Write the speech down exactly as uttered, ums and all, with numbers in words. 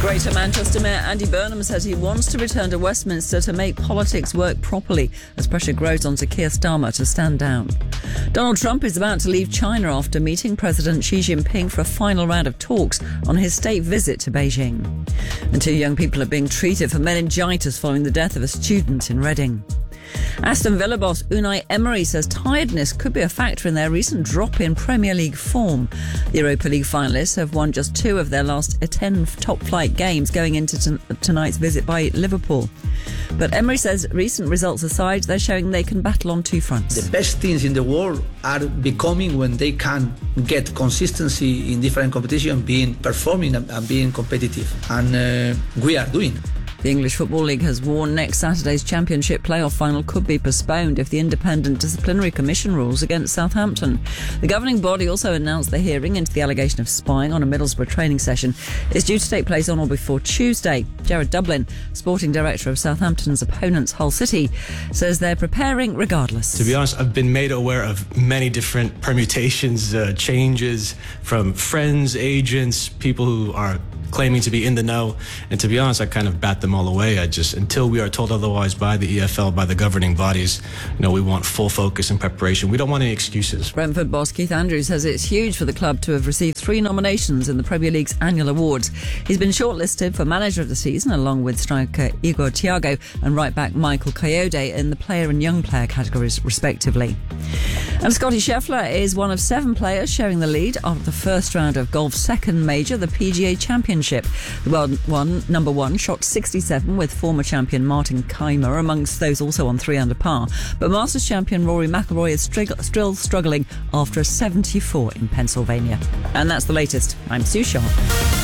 Greater Manchester Mayor Andy Burnham says he wants to return to Westminster to make politics work properly as pressure grows on Sir Keir Starmer to stand down. Donald Trump is about to leave China after meeting President Xi Jinping for a final round of talks on his state visit to Beijing. And two young people are being treated for meningitis following the death of a student in Reading. Aston Villa boss Unai Emery says tiredness could be a factor in their recent drop in Premier League form. The Europa League finalists have won just two of their last ten top-flight games going into t- tonight's visit by Liverpool. But Emery says recent results aside, they're showing they can battle on two fronts. The best teams in the world are becoming when they can get consistency in different competitions, being performing and being competitive. And uh, we are doing. The English Football League has warned next Saturday's Championship playoff final could be postponed if the Independent Disciplinary Commission rules against Southampton. The governing body also announced the hearing into the allegation of spying on a Middlesbrough training session is due to take place on or before Tuesday. Gerard Dublin, sporting director of Southampton's opponents Hull City, says they're preparing regardless. To be honest, I've been made aware of many different permutations, uh, changes from friends, agents, people who are claiming to be in the know, and to be honest, I kind of bat them all away. I just, until we are told otherwise by the E F L, by the governing bodies, you know, we want full focus and preparation. We don't want any excuses. Brentford boss Keith Andrews says it's huge for the club to have received three nominations in the Premier League's annual awards. He's been shortlisted for Manager of the Season along with striker Igor Thiago and right-back Michael Coyote in the player and young player categories respectively. And Scotty Scheffler is one of seven players sharing the lead after the first round of golf's second major, the P G A Championship. The world one, number one shot sixty-seven with former champion Martin Kaymer amongst those also on three under par. But Masters champion Rory McIlroy is strig- still struggling after a seventy-four in Pennsylvania. And that's the latest. I'm Sue Sharp.